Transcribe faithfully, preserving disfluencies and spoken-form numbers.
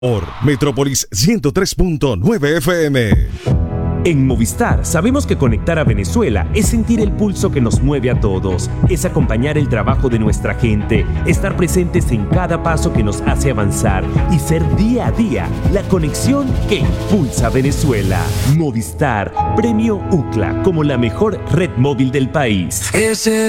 Por Metrópolis ciento tres punto nueve F M. En Movistar sabemos que conectar a Venezuela es sentir el pulso que nos mueve a todos, es acompañar el trabajo de nuestra gente, estar presentes en cada paso que nos hace avanzar y ser día a día la conexión que impulsa a Venezuela. Movistar, premio U C L A como la mejor red móvil del país. Ese